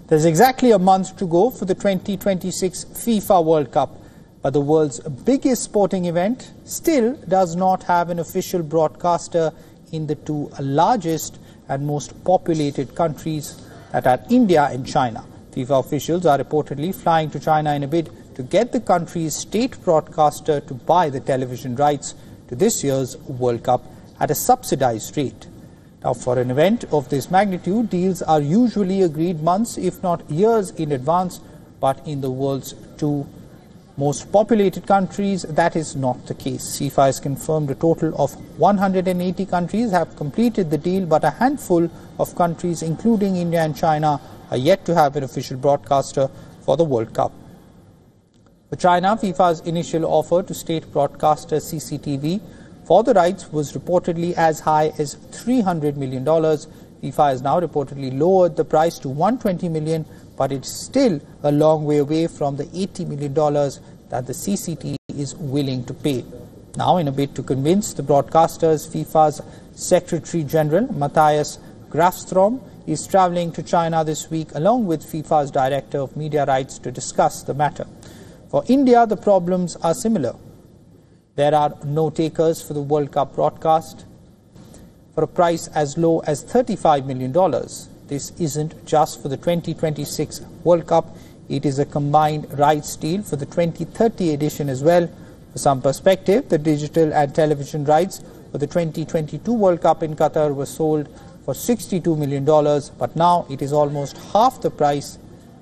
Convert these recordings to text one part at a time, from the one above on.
There's exactly a month to go for the 2026 FIFA World Cup, but the world's biggest sporting event still does not have an official broadcaster in the two largest and most populated countries, that are India and China. FIFA officials are reportedly flying to China in a bid to get the country's state broadcaster to buy the television rights to this year's World Cup at a subsidized rate. Now, for an event of this magnitude, deals are usually agreed months, if not years in advance, but in the world's two most populated countries, that is not the case. FIFA has confirmed a total of 180 countries have completed the deal, but a handful of countries, including India and China, are yet to have an official broadcaster for the World Cup. For China, FIFA's initial offer to state broadcaster CCTV for the rights was reportedly as high as $300 million. FIFA has now reportedly lowered the price to $120 million, but it's still a long way away from the $80 million that the CCTV is willing to pay. Now, in a bid to convince the broadcasters, FIFA's Secretary General Matthias Grafstrom is traveling to China this week along with FIFA's Director of Media Rights to discuss the matter. For India, the problems are similar. There are no takers for the World Cup broadcast for a price as low as $35 million. This isn't just for the 2026 World Cup, it is a combined rights deal for the 2030 edition as well. For some perspective, the digital and television rights for the 2022 World Cup in Qatar were sold for $62 million, but now it is almost half the price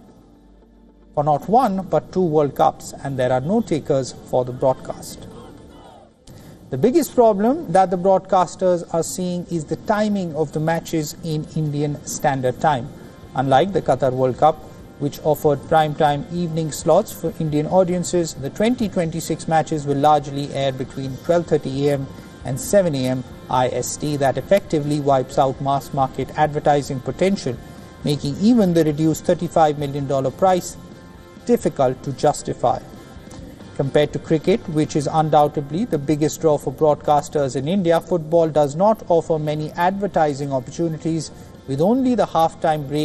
for not one but two World Cups, and there are no takers for the broadcast. The biggest problem that the broadcasters are seeing is the timing of the matches in Indian Standard Time. Unlike the Qatar World Cup, which offered prime-time evening slots for Indian audiences, the 2026 matches will largely air between 12:30 a.m. and 7 a.m. IST. That effectively wipes out mass-market advertising potential, making even the reduced $35 million price difficult to justify. Compared to cricket, which is undoubtedly the biggest draw for broadcasters in India, football does not offer many advertising opportunities, with only the half-time break